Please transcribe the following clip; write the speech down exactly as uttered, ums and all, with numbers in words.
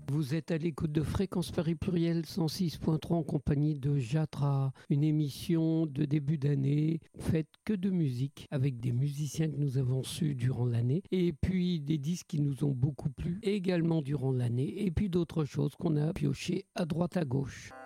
Vous êtes à l'écoute de Fréquence Paris Pluriel cent six point trois en compagnie de Jatra, une émission de début d'année faite que de musique avec des musiciens que nous avons su durant l'année et puis des disques qui nous ont beaucoup plu également durant l'année et puis d'autres choses qu'on a piochées à droite à gauche.